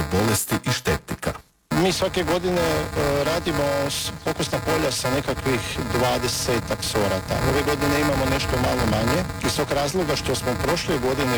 bolesti i štetnika. Mi svake godine radimo pokusna polja sa nekakvih 20 sorata. Ove godine imamo nešto malo manje iz tog razloga što smo prošle godine